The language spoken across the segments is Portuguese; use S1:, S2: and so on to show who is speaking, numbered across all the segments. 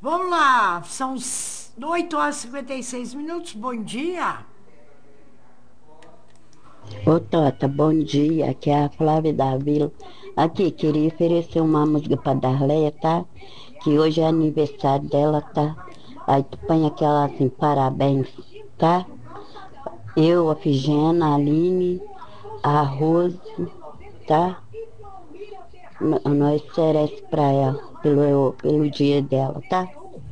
S1: Vamos lá, são 8 horas e 56 minutos, bom dia.
S2: Ô Tota, bom dia. Aqui é a Flávia da Vila. Aqui, queria oferecer uma música pra Darleia, tá? Que hoje é aniversário dela, tá? Aí tu põe aquela assim, parabéns, tá? Eu, a Figena, a Aline, a Rose, tá? Nós oferece pra ela pelo dia dela, tá?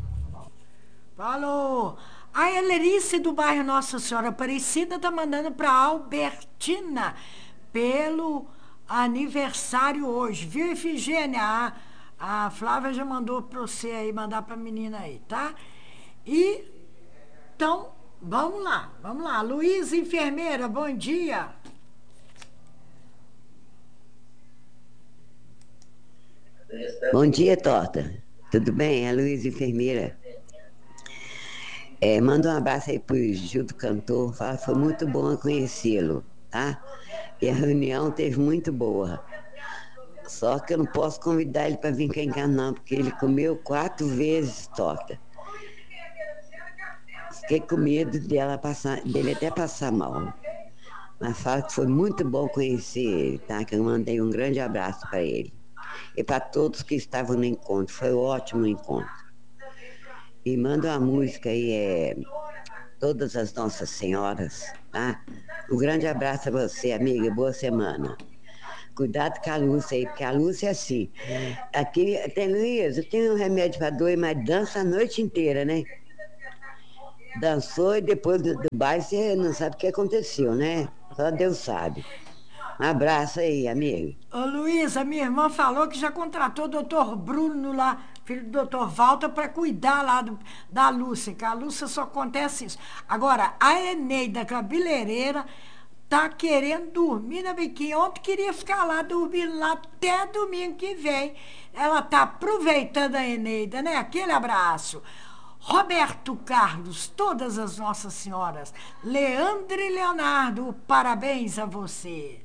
S1: Falou. A Elerice do bairro Nossa Senhora Aparecida tá mandando pra Albertina pelo aniversário hoje, viu, Efigênia? A Flávia já mandou pra você aí, mandar pra menina aí, tá? E, então, vamos lá. Luísa, enfermeira, bom dia.
S3: Bom dia, Torta. Tudo bem? É a Luísa, enfermeira. Manda um abraço aí pro Gil do Cantor. Fala, foi muito bom conhecê-lo, tá? E a reunião teve muito boa. Só que eu não posso convidar ele para vir cá em casa, não, porque ele comeu 4 vezes torta. Fiquei com medo dele até passar mal. Mas fala que foi muito bom conhecer ele, tá? Que eu mandei um grande abraço para ele. E para todos que estavam no encontro. Foi um ótimo encontro. E manda uma música aí, Todas as Nossas Senhoras, tá? Um grande abraço a você, amiga. Boa semana. Cuidado com a Lúcia aí, porque a Lúcia é assim. Aqui, tem Luísa, tem um remédio para dor, mas dança a noite inteira, né? Dançou e depois do baile você não sabe o que aconteceu, né? Só Deus sabe. Um abraço aí, amigo.
S1: Ô Luísa, minha irmã falou que já contratou o doutor Bruno lá, filho do doutor Walter, para cuidar lá da Lúcia, que a Lúcia só acontece isso. Agora, a Eneida cabeleireira tá querendo dormir na biquinha. Ontem queria ficar lá dormindo lá até domingo que vem. Ela tá aproveitando a Eneida, né? Aquele abraço. Roberto Carlos, todas as Nossas Senhoras. Leandro e Leonardo, parabéns a você.